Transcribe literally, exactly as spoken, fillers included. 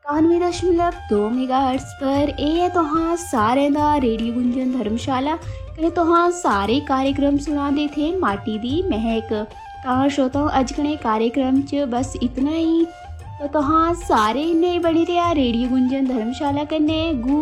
इक्यानवे दशमलव दो मेगाहर्ट्ज पर ਇਹ ਹੈ ਤੁਹਾਂ ਸਾਰਿਆਂ ਦਾ ਰੇਡੀਓ ਗੁੰਜਨ ਧਰਮਸ਼ਾਲਾ ਕਨੇ ਤੁਹਾਂ ਸਾਰੇ कार्यक्रम सुनाते थे माटी दी महक। कहाँ श्रोताओं अज कने कार्यक्रम च बस इतना ही। तो तुहाँ सारे ने बने रहा रेडियो गुंजन धर्मशाला कन्ने।